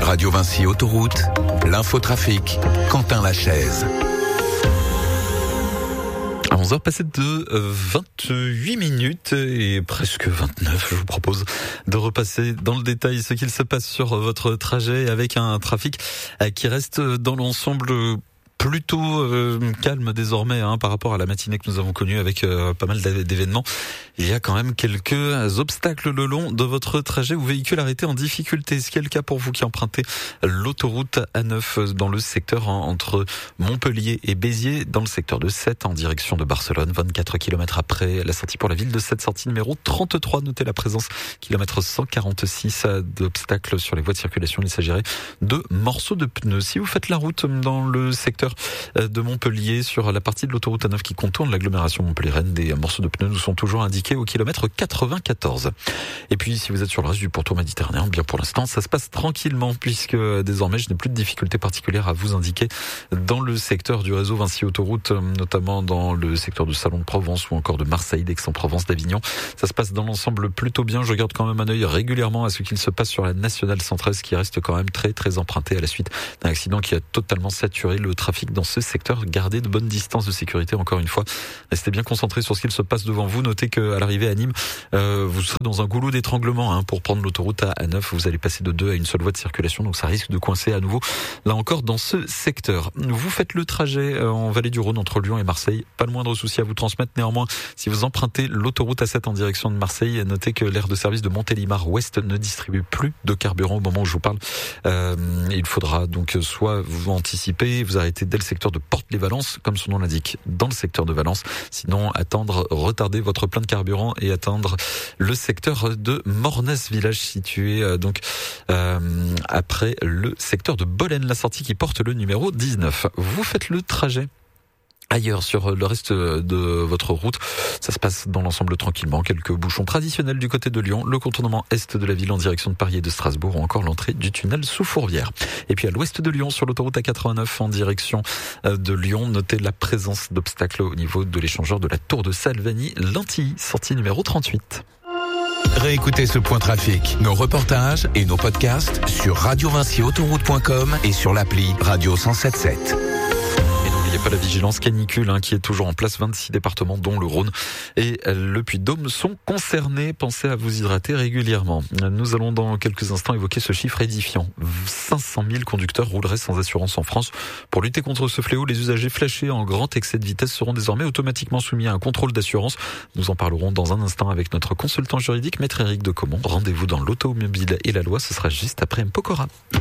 Radio Vinci Autoroute, l'infotrafic, Quentin Lachaise. À 11h passées de 28 minutes et presque 29, je vous propose de repasser dans le détail ce qu'il se passe sur votre trajet avec un trafic qui reste dans l'ensemble plutôt calme désormais par rapport à la matinée que nous avons connue avec pas mal d'événements. Il y a quand même quelques obstacles le long de votre trajet ou véhicule arrêté en difficulté. Ce qui est le cas pour vous qui empruntez l'autoroute A9 dans le secteur entre Montpellier et Béziers, dans le secteur de Sète en direction de Barcelone, 24 km après la sortie pour la ville de Sète, sortie numéro 33. Notez la présence kilomètre 146 d'obstacles sur les voies de circulation. Il s'agirait de morceaux de pneus. Si vous faites la route dans le secteur de Montpellier sur la partie de l'autoroute A9 qui contourne l'agglomération montpelliéraine, des morceaux de pneus nous sont toujours indiqués au kilomètre 94. Et puis si vous êtes sur le reste du pourtour méditerranéen, bien pour l'instant ça se passe tranquillement puisque désormais je n'ai plus de difficultés particulières à vous indiquer dans le secteur du réseau Vinci Autoroute, notamment dans le secteur de Salon de Provence ou encore de Marseille, d'Aix-en-Provence, d'Avignon. Ça se passe dans l'ensemble plutôt bien. Je garde quand même un œil régulièrement à ce qu'il se passe sur la nationale 113 qui reste quand même très très empruntée à la suite d'un accident qui a totalement saturé le trafic dans ce secteur. Gardez de bonnes distances de sécurité encore une fois. Restez bien concentrés sur ce qu'il se passe devant vous. Notez qu'à l'arrivée à Nîmes, vous serez dans un goulot d'étranglement pour prendre l'autoroute A9. Vous allez passer de 2 à une seule voie de circulation, donc ça risque de coincer à nouveau là encore dans ce secteur. Vous faites le trajet en vallée du Rhône entre Lyon et Marseille. Pas le moindre souci à vous transmettre. Néanmoins, si vous empruntez l'autoroute A7 en direction de Marseille, notez que l'aire de service de Montélimar Ouest ne distribue plus de carburant au moment où je vous parle. Il faudra donc soit vous anticiper, vous arrêter dès le secteur de Porte-les-Valences, comme son nom l'indique, dans le secteur de Valence. Sinon, retarder votre plein de carburant et atteindre le secteur de Mornès, village situé après le secteur de Bolène, la sortie qui porte le numéro 19. Vous faites le trajet ailleurs sur le reste de votre route, ça se passe dans l'ensemble tranquillement. Quelques bouchons traditionnels du côté de Lyon, le contournement est de la ville en direction de Paris et de Strasbourg ou encore l'entrée du tunnel sous Fourvière. Et puis à l'ouest de Lyon, sur l'autoroute A89 en direction de Lyon, notez la présence d'obstacles au niveau de l'échangeur de la Tour de Salvani, Lantilly, sortie numéro 38. Réécoutez ce point trafic, nos reportages et nos podcasts sur radiovinciautoroute.com et sur l'appli Radio 107.7. Il n'y a pas la vigilance canicule qui est toujours en place. 26 départements dont le Rhône et le Puy-de-Dôme sont concernés. Pensez à vous hydrater régulièrement. Nous allons dans quelques instants évoquer ce chiffre édifiant. 500 000 conducteurs rouleraient sans assurance en France. Pour lutter contre ce fléau, les usagers flashés en grand excès de vitesse seront désormais automatiquement soumis à un contrôle d'assurance. Nous en parlerons dans un instant avec notre consultant juridique, Maître Éric Decomont. Rendez-vous dans l'automobile et la loi, ce sera juste après M. Pokora.